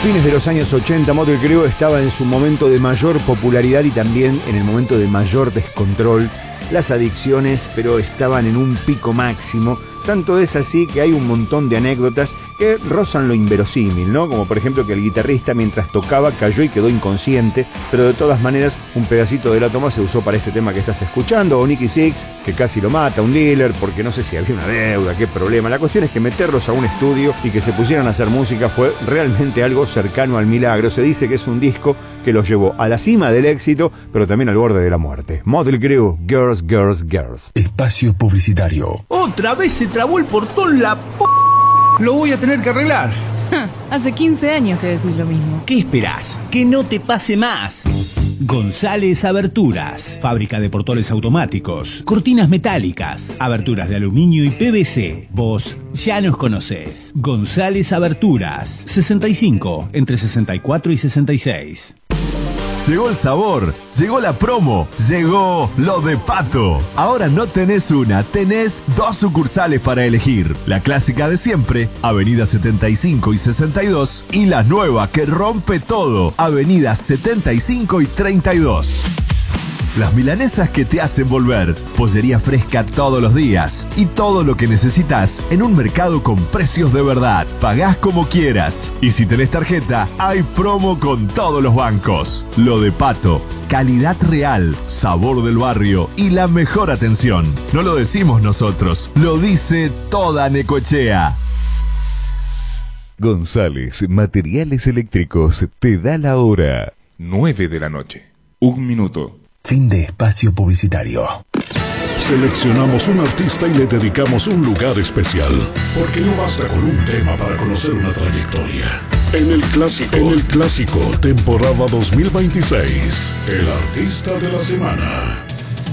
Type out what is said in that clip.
Fines de los años 80, Mötley Crüe estaba en su momento de mayor popularidad y también en el momento de mayor descontrol. Las adicciones, pero estaban en un pico máximo. Tanto es así que hay un montón de anécdotas que rozan lo inverosímil, ¿no? Como por ejemplo que el guitarrista mientras tocaba cayó y quedó inconsciente, pero de todas maneras un pedacito de la toma se usó para este tema que estás escuchando, o Nicky Six, que casi lo mata, un dealer, porque no sé si había una deuda, qué problema. La cuestión es que meterlos a un estudio y que se pusieran a hacer música fue realmente algo cercano al milagro. Se dice que es un disco que los llevó a la cima del éxito, pero también al borde de la muerte. Mötley Crüe, Girls, Girls, Girls. Espacio publicitario. Otra vez se trabó el portón, la p***. Lo voy a tener que arreglar. Hace 15 años que decís lo mismo. ¿Qué esperás? Que no te pase más. González Aberturas, fábrica de portones automáticos, cortinas metálicas, aberturas de aluminio y PVC. Vos ya nos conocés. González Aberturas, 65, entre 64 y 66. Llegó el sabor, llegó la promo, llegó lo de Pato. Ahora no tenés una, tenés 2 sucursales para elegir. La clásica de siempre, Avenida 75 y 62, y la nueva que rompe todo, Avenida 75 y 32. Las milanesas que te hacen volver, pollería fresca todos los días y todo lo que necesitas en un mercado con precios de verdad. Pagás como quieras y si tenés tarjeta, hay promo con todos los bancos. Lo de Pato, calidad real, sabor del barrio y la mejor atención. No lo decimos nosotros, lo dice toda Necochea. González Materiales Eléctricos te da la hora. 9 de la noche. 1 minuto. Fin de espacio publicitario. Seleccionamos un artista y le dedicamos un lugar especial, porque no basta con un tema para conocer una trayectoria. En el clásico, temporada 2026, el artista de la semana.